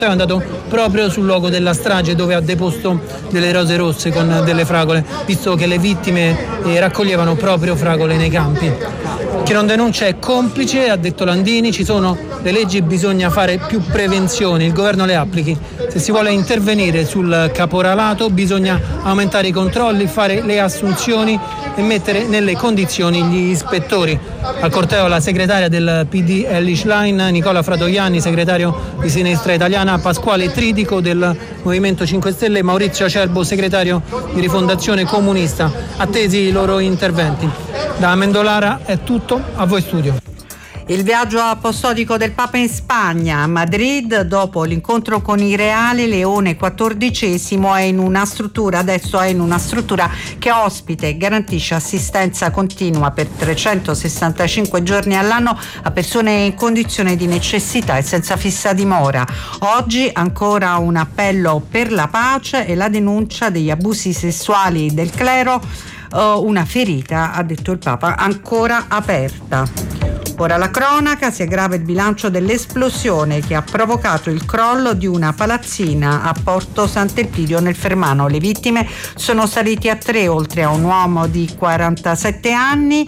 È andato proprio sul luogo della strage, dove ha deposto delle rose rosse con delle fragole, visto che le vittime raccoglievano proprio fragole nei campi. Chi non denuncia è complice, ha detto Landini. Ci sono le leggi, bisogna fare più prevenzioni, il governo le applichi. Se si vuole intervenire sul caporalato bisogna aumentare i controlli, fare le assunzioni e mettere nelle condizioni gli ispettori. Al corteo la segretaria del PD Elly Schlein, Nicola Fratoianni, segretario di Sinistra Italiana, Pasquale Tridico del Movimento 5 Stelle, Maurizio Acerbo, segretario di Rifondazione Comunista. Attesi i loro interventi. Da Amendolara è tutto, a voi studio. Il viaggio apostolico del Papa in Spagna, a Madrid, dopo l'incontro con i reali, Leone XIV adesso è in una struttura che ospita e garantisce assistenza continua per 365 giorni all'anno a persone in condizione di necessità e senza fissa dimora. Oggi ancora un appello per la pace e la denuncia degli abusi sessuali del clero, una ferita, ha detto il Papa, ancora aperta. Ora la cronaca: si aggrava il bilancio dell'esplosione che ha provocato il crollo di una palazzina a Porto Sant'Elpidio nel Fermano. Le vittime sono saliti a 3, oltre a un uomo di 47 anni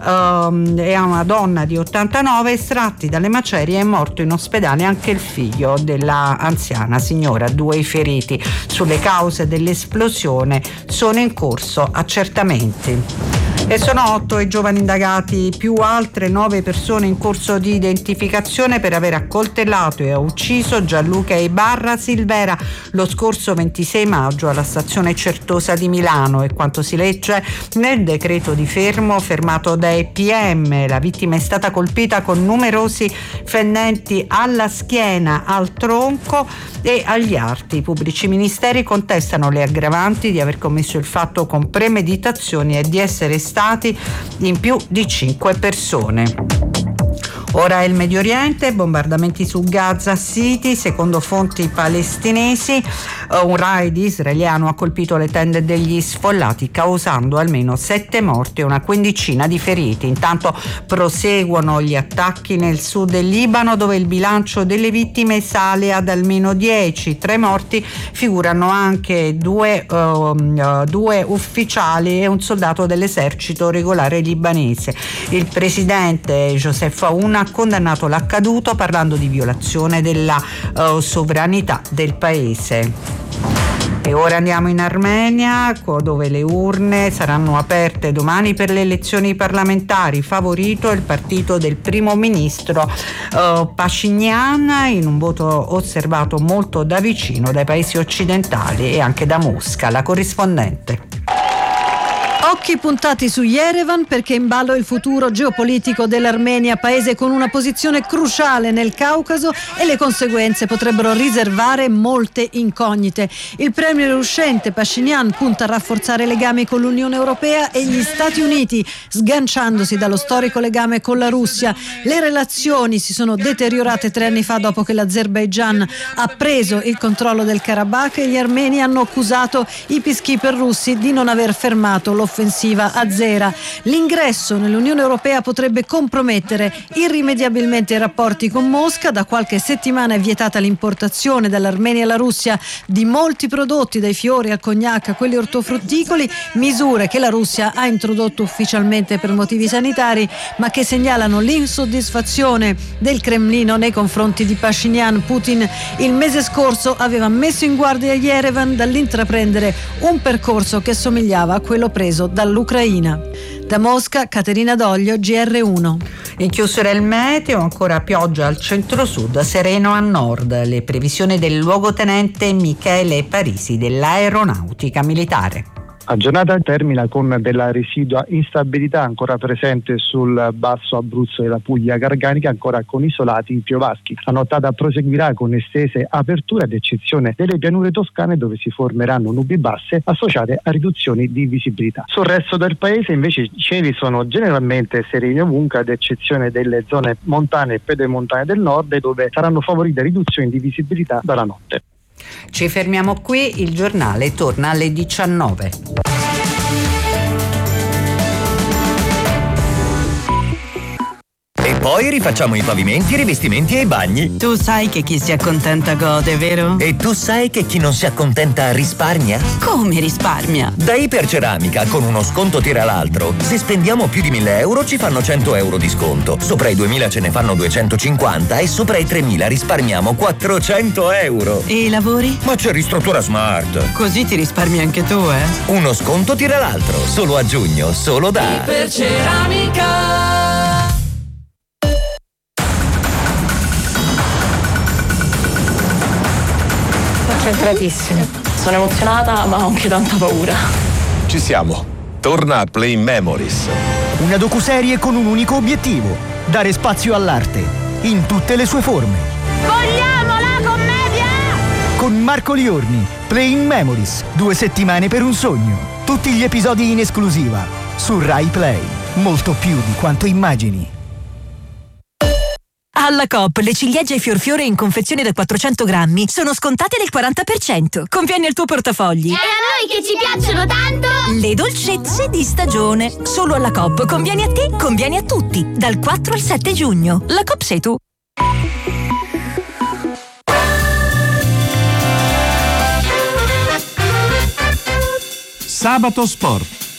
e a una donna di 89. Estratti dalle macerie, è morto in ospedale anche il figlio della anziana signora. 2 i feriti. Sulle cause dell'esplosione sono in corso accertamenti. E sono 8 i giovani indagati, più altre 9 persone in corso di identificazione per aver accoltellato e ucciso Gianluca Ibarra Silvera lo scorso 26 maggio alla stazione Certosa di Milano. E quanto si legge nel decreto di fermato dai PM, la vittima è stata colpita con numerosi fendenti alla schiena, al tronco e agli arti. I pubblici ministeri contestano le aggravanti di aver commesso il fatto con premeditazione e di essere stati in più di 5 persone. Ora il Medio Oriente, bombardamenti su Gaza City, secondo fonti palestinesi. Un raid israeliano ha colpito le tende degli sfollati, causando almeno 7 morti e una quindicina di feriti. Intanto proseguono gli attacchi nel sud del Libano, dove il bilancio delle vittime sale ad almeno 10. 3 morti figurano anche due ufficiali e un soldato dell'esercito regolare libanese. Il presidente Joseph Aoun ha condannato l'accaduto, parlando di violazione della sovranità del paese. E ora andiamo in Armenia, dove le urne saranno aperte domani per le elezioni parlamentari. Favorito è il partito del primo ministro Pashinyan, in un voto osservato molto da vicino dai paesi occidentali e anche da Mosca. La corrispondente. Occhi puntati su Yerevan, perché in ballo il futuro geopolitico dell'Armenia, paese con una posizione cruciale nel Caucaso, e le conseguenze potrebbero riservare molte incognite. Il premier uscente Pashinyan punta a rafforzare i legami con l'Unione Europea e gli Stati Uniti, sganciandosi dallo storico legame con la Russia. Le relazioni si sono deteriorate 3 anni fa, dopo che l'Azerbaigian ha preso il controllo del Karabakh e gli armeni hanno accusato i peacekeeper russi di non aver fermato l'offensiva azera. L'ingresso nell'Unione Europea potrebbe compromettere irrimediabilmente i rapporti con Mosca. Da qualche settimana è vietata l'importazione dall'Armenia alla Russia di molti prodotti, dai fiori al cognac a quelli ortofrutticoli, misure che la Russia ha introdotto ufficialmente per motivi sanitari, ma che segnalano l'insoddisfazione del Cremlino nei confronti di Pashinyan. Putin il mese scorso aveva messo in guardia Yerevan dall'intraprendere un percorso che somigliava a quello preso dall'Ucraina. Da Mosca, Caterina Doglio, GR1. In chiusura il meteo, ancora pioggia al centro-sud, sereno a nord. Le previsioni del luogotenente Michele Parisi dell'Aeronautica Militare. La giornata termina con della residua instabilità ancora presente sul basso Abruzzo e la Puglia Garganica, ancora con isolati piovaschi. La nottata proseguirà con estese aperture, ad eccezione delle pianure toscane, dove si formeranno nubi basse associate a riduzioni di visibilità. Sul resto del paese invece i cieli sono generalmente sereni ovunque, ad eccezione delle zone montane e pedemontane del nord, dove saranno favorite riduzioni di visibilità dalla notte. Ci fermiamo qui, il giornale torna alle 19. È Poi rifacciamo i pavimenti, i rivestimenti e i bagni. Tu sai che chi si accontenta gode, vero? E tu sai che chi non si accontenta risparmia? Come risparmia? Da Iperceramica, con uno sconto tira l'altro. Se spendiamo più di 1.000 euro ci fanno 100 euro di sconto. Sopra i 2.000 ce ne fanno 250 e sopra i 3.000 risparmiamo 400 euro. E i lavori? Ma c'è Ristruttura Smart. Così ti risparmi anche tu, eh? Uno sconto tira l'altro. Solo a giugno, solo da Iperceramica. Concentratissimi. Sono emozionata ma ho anche tanta paura. Ci siamo. Torna Play Memories. Una docuserie con un unico obiettivo: dare spazio all'arte, in tutte le sue forme. Vogliamo la commedia! Con Marco Liorni, Play Memories, 2 settimane per un sogno. Tutti gli episodi in esclusiva su Rai Play. Molto più di quanto immagini. Alla Coop le ciliegie Fiorfiore in confezione da 400 grammi sono scontate del 40%. Conviene al tuo portafogli. E a noi che ci piacciono tanto! Le dolcezze di stagione. Solo alla Coop. Conviene a te, conviene a tutti. Dal 4 al 7 giugno. La Coop sei tu. Sabato Sport.